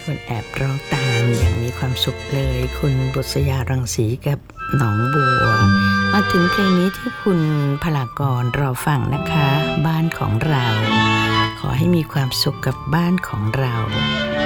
คนแอบร้องตามอย่างมีความสุขเลยคุณบุษยารังสีกับหนองบัวมาถึงเพลงนี้ที่คุณพลากรรอฟังนะคะบ้านของเราขอให้มีความสุขกับบ้านของเรา